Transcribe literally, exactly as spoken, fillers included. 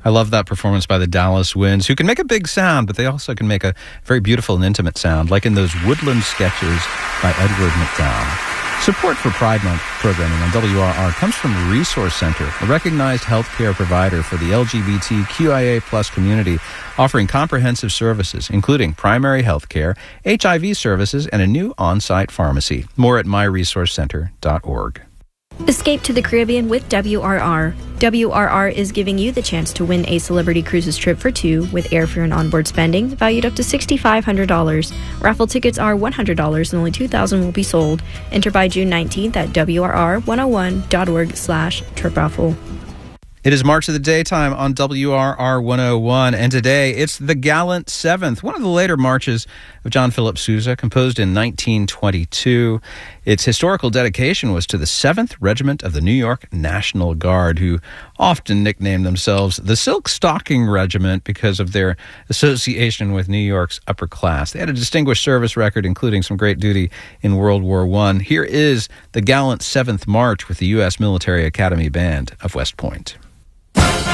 I love that performance by the Dallas Winds, who can make a big sound, but they also can make a very beautiful and intimate sound, like in those woodland sketches by Edward McDowell. Support for Pride Month programming on W R R comes from Resource Center, a recognized healthcare provider for the L G B T Q I A plus community, offering comprehensive services, including primary health care, H I V services, and a new on-site pharmacy. More at my resource center dot org. Escape to the Caribbean with W R R. W R R is giving you the chance to win a Celebrity Cruises trip for two with airfare and onboard spending valued up to six thousand five hundred dollars. Raffle tickets are one hundred dollars and only two thousand will be sold. Enter by June nineteenth at W R R one oh one dot org slash trip raffle. It is March of the Daytime on W R R one oh one, and today it's the Gallant Seventh, one of the later marches of John Philip Sousa, composed in nineteen twenty-two. Its historical dedication was to the seventh Regiment of the New York National Guard, who often nicknamed themselves the Silk Stocking Regiment because of their association with New York's upper class. They had a distinguished service record, including some great duty in World War One. Here is the Gallant Seventh March with the U S Military Academy Band of West Point.